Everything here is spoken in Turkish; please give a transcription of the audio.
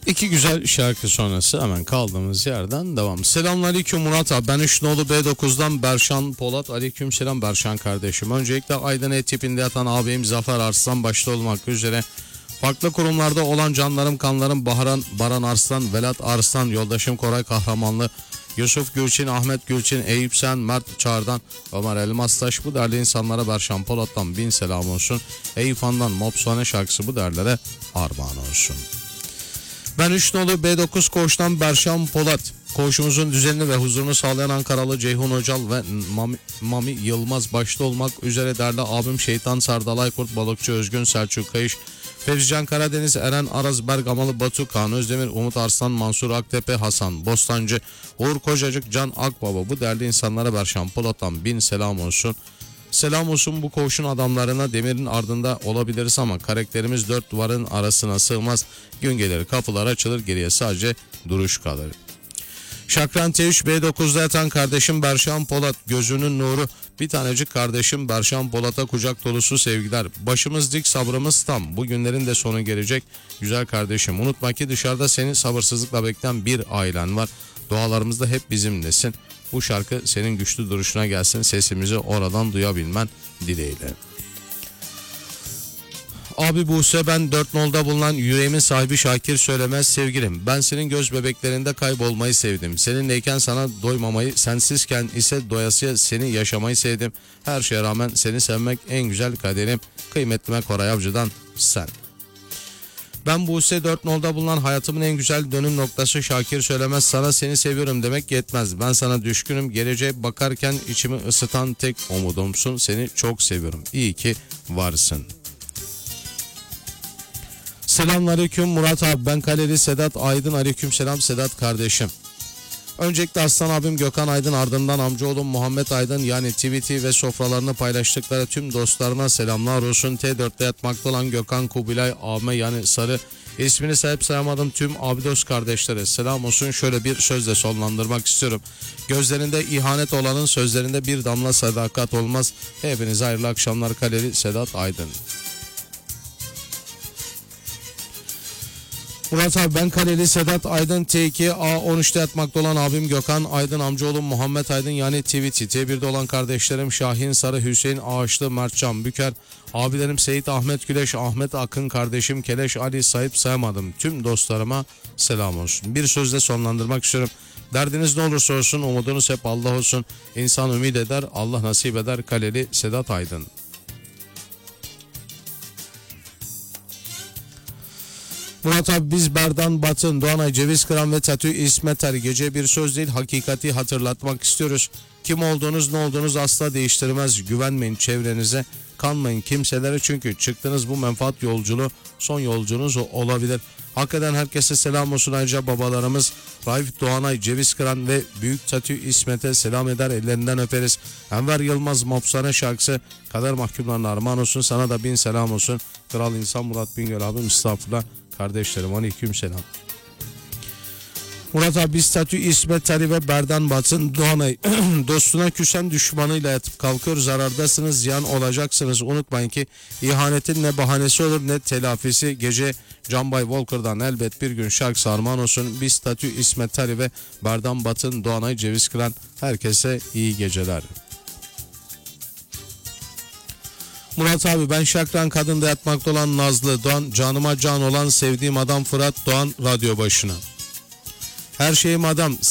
İki güzel şarkı sonrası hemen kaldığımız yerden devam. Selamünaleyküm Murat abi. Ben Üçnoğlu B9'dan Berşan Polat. Aleyküm selam Berşan kardeşim. Öncelikle Aydın E-tipinde yatan ağabeyim Zafer Arslan başta olmak üzere farklı kurumlarda olan canlarım kanlarım Baran Arslan, Velat Arslan, yoldaşım Koray Kahramanlı, Yusuf Gülçin, Ahmet Gülçin, Eyüp Sen, Mert Çağr'dan, Ömer Elmastaş, bu değerli insanlara Berşan Polat'tan bin selam olsun. Eyüp Han'dan Mopsane şarkısı bu değerlere armağan olsun. Ben Üçnoğlu B9 koğuştan Berşan Polat. Koğuşumuzun düzenini ve huzurunu sağlayan Ankaralı Ceyhun Hocal ve Mami Yılmaz başta olmak üzere değerli abim Şeytan Serdal Aykurt, Balıkçı Özgün, Selçuk Kayış, Fevzican Karadeniz, Eren Araz, Bergamalı Batu, Kaan Özdemir, Umut Arslan, Mansur Aktepe, Hasan Bostancı, Uğur Kocacık, Can Akbaba, bu değerli insanlara Berşan Polat'tan bin selam olsun. Selam olsun bu koğuşun adamlarına, demirin ardında olabiliriz ama karakterimiz dört duvarın arasına sığmaz. Gün gelir kapılar açılır, geriye sadece duruş kalır. Şakran T3 B9'da yatan kardeşim Berşan Polat, gözünün nuru, bir tanecik kardeşim Berşan Polat'a kucak dolusu sevgiler. Başımız dik, sabrımız tam, bu günlerin de sonu gelecek güzel kardeşim. Unutma ki dışarıda seni sabırsızlıkla bekleyen bir ailen var. Dualarımızda hep bizimlesin. Bu şarkı senin güçlü duruşuna gelsin, sesimizi oradan duyabilmen dileğiyle. Abi Buse, ben 4 bulunan yüreğimin sahibi Şakir Söylemez sevgilim. Ben senin göz bebeklerinde kaybolmayı sevdim. Seninleyken sana doymamayı, sensizken ise doyasıya seni yaşamayı sevdim. Her şeye rağmen seni sevmek en güzel kaderim. Kıymetlime Koray Avcı'dan sen. Ben Buse 4 bulunan hayatımın en güzel dönüm noktası Şakir Söylemez, sana seni seviyorum demek yetmez. Ben sana düşkünüm, geleceğe bakarken içimi ısıtan tek umudumsun, seni çok seviyorum. İyi ki varsın. Selamünaleyküm Murat abi, ben Kaleli Sedat Aydın. Aleyküm selam Sedat kardeşim. Öncelikle Aslan abim Gökhan Aydın, ardından amcaoğlum Muhammed Aydın, yani TVT ve sofralarını paylaştıkları tüm dostlarına selamlar olsun. T4'te yatmakta olan Gökhan Kubilay abime, yani Sarı, ismini sahip sayamadım tüm abidos kardeşlere selam olsun. Şöyle bir sözle sonlandırmak istiyorum. Gözlerinde ihanet olanın sözlerinde bir damla sadakat olmaz. Hepinize hayırlı akşamlar. Kaleli Sedat Aydın. Murat abi, ben Kaleli Sedat Aydın, T2 A13'te yatmakta olan abim Gökhan Aydın, amcaoğlum Muhammed Aydın, yani TVT, T1'de olan kardeşlerim Şahin Sarı, Hüseyin Ağaçlı, Mertcan Büker, abilerim Seyit Ahmet Güleş, Ahmet Akın, kardeşim Keleş Ali, sahip sayamadım tüm dostlarıma selam olsun. Bir sözle sonlandırmak istiyorum. Derdiniz ne olursa olsun, umudunuz hep Allah olsun. İnsan ümit eder, Allah nasip eder. Kaleli Sedat Aydın. Murat abi, biz Berdan Batın, Doğanay Ceviz Kıran ve Tatü İsmeter, gece bir söz değil hakikati hatırlatmak istiyoruz. Kim olduğunuz ne olduğunuz asla değiştirmez. Güvenmeyin çevrenize, kanmayın kimselere, çünkü çıktığınız bu menfaat yolculuğu son yolcunuz olabilir. Hakikaten herkese selam olsun. Ayrıca babalarımız Raif Doğanay Ceviz Kıran ve Büyük Tatü İsmet'e selam eder, ellerinden öperiz. Enver Yılmaz Mopsane şarkısı kader mahkumlarına armağan olsun. Sana da bin selam olsun. Kral insan Murat Bingöl abim, estağfurullah. Kardeşlerim aleyküm selam. Murat abi, biz Statü İsmet Tari ve Berdan Batın Doğanay dostuna küsen düşmanıyla yatıp kalkıyor, zarardasınız, ziyan olacaksınız. Unutmayın ki ihanetin ne bahanesi olur ne telafisi. Gece Canbay Walker'dan elbet bir gün şarkısı armağan olsun. Biz Statü İsmet Tari ve Berdan Batın Doğanay Ceviz Kıran, herkese iyi geceler. Murat abi, ben Şakran Kadın'da yatmakta olan Nazlı Doğan, canıma can olan sevdiğim adam Fırat Doğan radyo başına. Her şeyim adam.